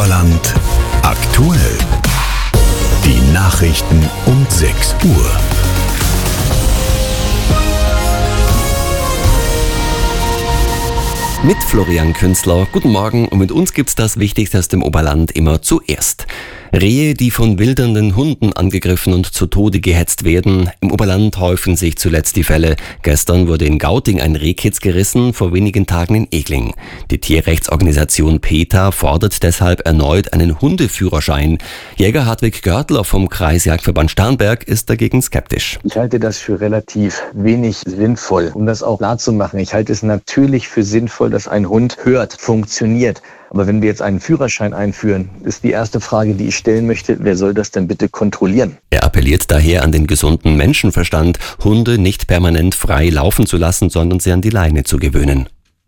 Oberland aktuell. Die Nachrichten um 6 Uhr. Mit Florian Künzler. Guten Morgen und mit uns gibt's das Wichtigste aus dem Oberland immer zuerst. Rehe, die von wildernden Hunden angegriffen und zu Tode gehetzt werden. Im Oberland häufen sich zuletzt die Fälle. Gestern wurde in Gauting ein Rehkitz gerissen, vor wenigen Tagen in Egling. Die Tierrechtsorganisation PETA fordert deshalb erneut einen Hundeführerschein. Jäger Hartwig Görtler vom Kreisjagdverband Starnberg ist dagegen skeptisch. Ich halte das für relativ wenig sinnvoll. Um das auch klar zu machen, ich halte es natürlich für sinnvoll, dass ein Hund hört, funktioniert. Aber wenn wir jetzt einen Führerschein einführen, ist die erste Frage, die ich stellen möchte, wer soll das denn bitte kontrollieren? Er appelliert daher an den gesunden Menschenverstand, Hunde nicht permanent frei laufen zu lassen, sondern sie an die Leine zu gewöhnen.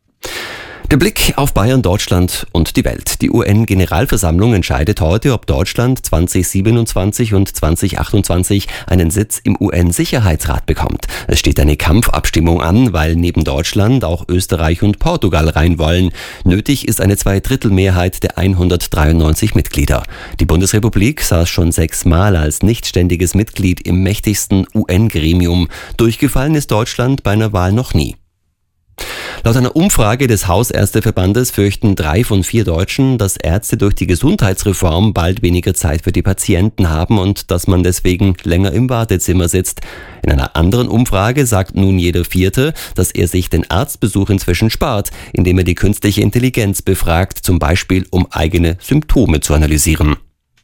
Der Blick auf Bayern, Deutschland und die Welt. Die UN-Generalversammlung entscheidet heute, ob Deutschland 2027 und 2028 einen Sitz im UN-Sicherheitsrat bekommt. Es steht eine Kampfabstimmung an, weil neben Deutschland auch Österreich und Portugal rein wollen. Nötig ist eine Zweidrittelmehrheit der 193 Mitglieder. Die Bundesrepublik saß schon 6 Mal als nichtständiges Mitglied im mächtigsten UN-Gremium. Durchgefallen ist Deutschland bei einer Wahl noch nie. Laut einer Umfrage des Hausärzteverbandes fürchten 3 von 4 Deutschen, dass Ärzte durch die Gesundheitsreform bald weniger Zeit für die Patienten haben und dass man deswegen länger im Wartezimmer sitzt. In einer anderen Umfrage sagt nun jeder Vierte, dass er sich den Arztbesuch inzwischen spart, indem er die künstliche Intelligenz befragt, zum Beispiel um eigene Symptome zu analysieren.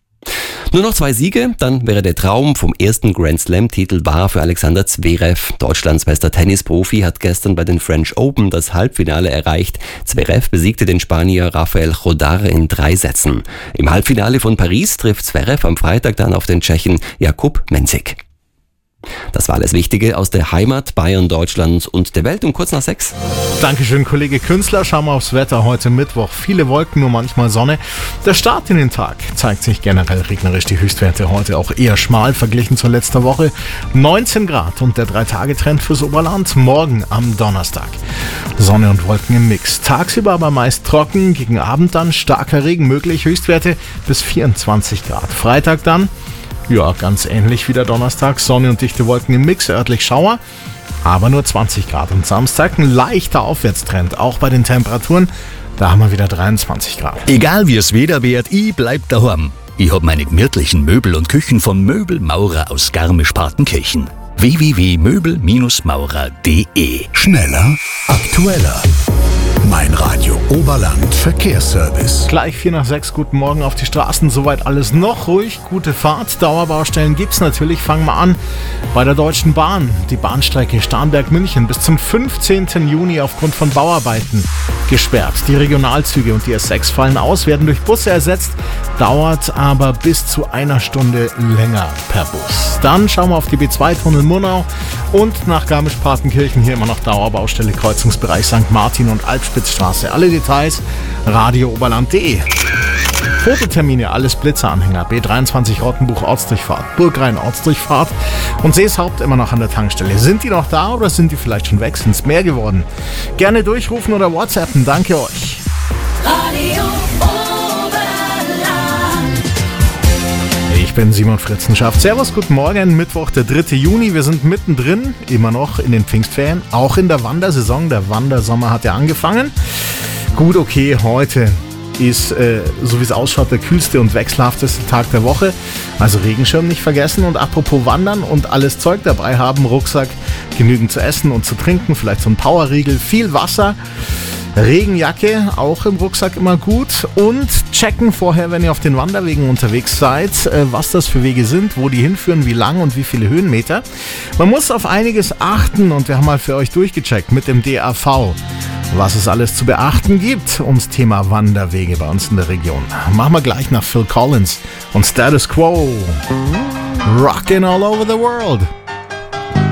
Nur noch 2 Siege, dann wäre der Traum vom ersten Grand-Slam-Titel wahr für Alexander Zverev. Deutschlands bester Tennisprofi hat gestern bei den French Open das Halbfinale erreicht. Zverev besiegte den Spanier Rafael Chodar in 3 Sätzen. Im Halbfinale von Paris trifft Zverev am Freitag dann auf den Tschechen Jakub Mensik. Das war alles Wichtige aus der Heimat, Bayern, Deutschland und der Welt um kurz nach 6. Dankeschön, Kollege Künzler. Schauen wir aufs Wetter heute Mittwoch. Viele Wolken, nur manchmal Sonne. Der Start in den Tag zeigt sich generell regnerisch. Die Höchstwerte heute auch eher schmal verglichen zur letzten Woche. 19 Grad und der 3-Tage-Trend fürs Oberland. Morgen am Donnerstag. Sonne und Wolken im Mix. Tagsüber aber meist trocken. Gegen Abend dann starker Regen möglich. Höchstwerte bis 24 Grad. Freitag dann, ja, ganz ähnlich wie der Donnerstag. Sonne und dichte Wolken im Mix, örtlich Schauer, aber nur 20 Grad. Und Samstag ein leichter Aufwärtstrend, auch bei den Temperaturen. Da haben wir wieder 23 Grad. Egal wie es Wetter wird, ich bleib daheim. Ich hab meine gemütlichen Möbel und Küchen von Möbelmaurer aus Garmisch-Partenkirchen. www.möbelmaurer.de. Schneller, aktueller. Mein Radio Oberland Verkehrsservice. Gleich 4 nach 6, guten Morgen auf die Straßen. Soweit alles noch ruhig, gute Fahrt. Dauerbaustellen gibt's natürlich. Fangen wir an bei der Deutschen Bahn. Die Bahnstrecke Starnberg-München bis zum 15. Juni aufgrund von Bauarbeiten gesperrt. Die Regionalzüge und die S6 fallen aus, werden durch Busse ersetzt, dauert aber bis zu 1 Stunde länger per Bus. Dann schauen wir auf die B2-Tunnel Murnau und nach Garmisch-Partenkirchen hier immer noch Dauerbaustelle, Kreuzungsbereich St. Martin und Alpspitzstraße. Alle Details radiooberland.de. Fototermine, alles Blitzeranhänger, B23 Rottenbuch Ortsdurchfahrt, Burgrhein Ortsdurchfahrt und Seeshaupt immer noch an der Tankstelle. Sind die noch da oder sind die vielleicht schon weg? Sind es mehr geworden? Gerne durchrufen oder WhatsAppen. Danke euch. Radio Oberland. Ich bin Simon Fritzenschaft. Servus, guten Morgen. Mittwoch, der 3. Juni. Wir sind mittendrin, immer noch in den Pfingstferien, auch in der Wandersaison. Der Wandersommer hat ja angefangen. Gut, okay, heute ist, so wie es ausschaut, der kühlste und wechselhafteste Tag der Woche. Also Regenschirm nicht vergessen. Und apropos Wandern und alles Zeug dabei haben, Rucksack, genügend zu essen und zu trinken, vielleicht so ein Powerriegel, viel Wasser, Regenjacke, auch im Rucksack immer gut. Und checken vorher, wenn ihr auf den Wanderwegen unterwegs seid, was das für Wege sind, wo die hinführen, wie lang und wie viele Höhenmeter. Man muss auf einiges achten und wir haben mal für euch durchgecheckt mit dem DAV, was es alles zu beachten gibt ums Thema Wanderwege bei uns in der Region. Machen wir gleich nach Phil Collins und Status Quo. Rockin' all over the world.